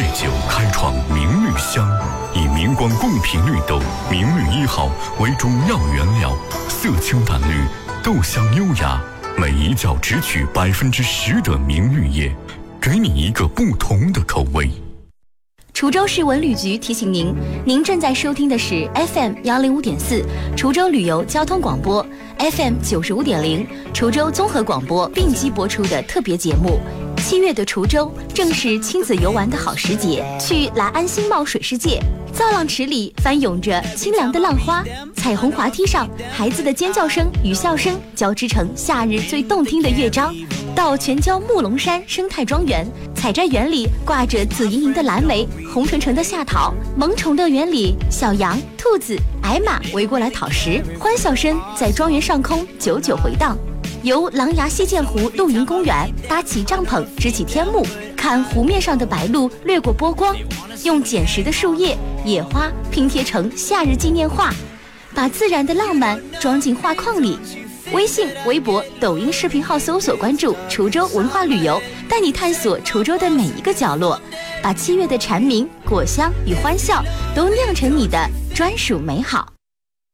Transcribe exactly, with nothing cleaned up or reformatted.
酒开创明绿香，以明光贡品绿豆明绿一号为主要原料，色清淡绿，豆香优雅，每一角只取百分之十的明绿叶，给你一个不同的口味。 滁州市文旅局提醒您，您正在收听的是 F M 幺零五点四滁州旅游交通广播 ，F M 九十五点零滁州综合广播并机播出的特别节目。七月的滁州正是亲子游玩的好时节，去来安新茂水世界，造浪池里翻涌着清凉的浪花，彩虹滑梯上孩子的尖叫声与笑声交织成夏日最动听的乐章。到全椒木龙山生态庄园，采摘园里挂着紫莹莹的蓝莓，红橙橙的夏桃，萌宠乐园里小羊、兔子、矮马围过来讨食，欢笑声在庄园上空久久回荡。游狼牙溪涧湖露营公园，搭起帐篷支起天幕，看湖面上的白鹭掠过波光，用捡拾的树叶、野花拼贴成夏日纪念画，把自然的浪漫装进画框里。微信、微博、抖音视频号搜索关注滁州文化旅游，带你探索滁州的每一个角落，把七月的蝉鸣、果香与欢笑都酿成你的专属美好。